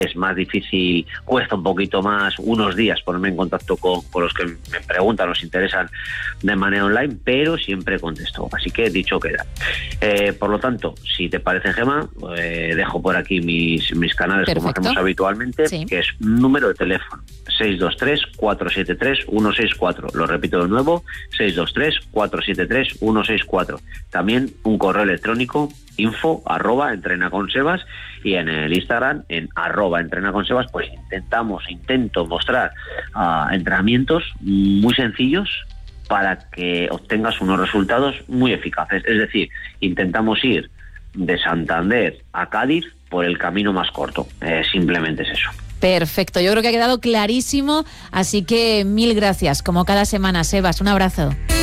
es más difícil, cuesta un poquito más, unos días ponerme en contacto con los que me preguntan o se interesan de manera online, pero siempre contesto. Así que dicho queda. Por lo tanto, si te parece, Gemma, dejo por aquí mis canales. Perfecto. Como hacemos habitualmente, sí. Que es un número de teléfono, 623-473-164. Lo repito de nuevo, 623-473-164. También un correo electrónico, info@entrenaconsebas, y en el Instagram, en @entrenaconsebas, pues intento mostrar entrenamientos muy sencillos para que obtengas unos resultados muy eficaces. Es decir, intentamos ir de Santander a Cádiz por el camino más corto. Simplemente es eso. Perfecto, yo creo que ha quedado clarísimo, así que mil gracias, como cada semana, Sebas. Un abrazo.